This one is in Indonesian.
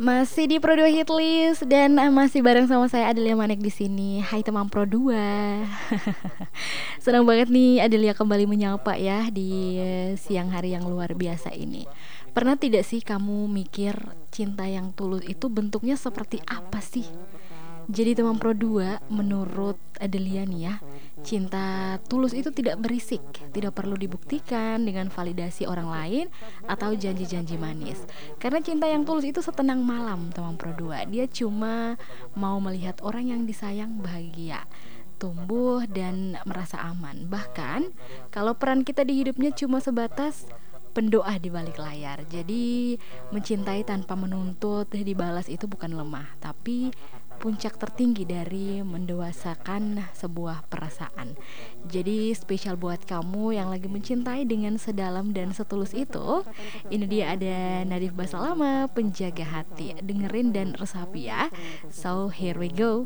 Masih di Pro 2 Hitlist dan masih bareng sama saya Adelia Manik di sini. Hai teman Pro 2. Senang banget nih Adelia kembali menyapa ya di siang hari yang luar biasa ini. Pernah tidak sih kamu mikir cinta yang tulus itu bentuknya seperti apa sih? Jadi teman Pro 2, menurut Adelia nih ya, cinta tulus itu tidak berisik, tidak perlu dibuktikan dengan validasi orang lain atau janji-janji manis. Karena cinta yang tulus itu setenang malam teman Pro 2. Dia cuma mau melihat orang yang disayang bahagia, tumbuh dan merasa aman. Bahkan kalau peran kita di hidupnya cuma sebatas pendoa di balik layar. Jadi mencintai tanpa menuntut dibalas itu bukan lemah, tapi puncak tertinggi dari mendewasakan sebuah perasaan. Jadi spesial buat kamu yang lagi mencintai dengan sedalam dan setulus itu. Ini dia ada Nadif Basalama, Penjaga Hati. Dengerin dan resapi ya. So here we go.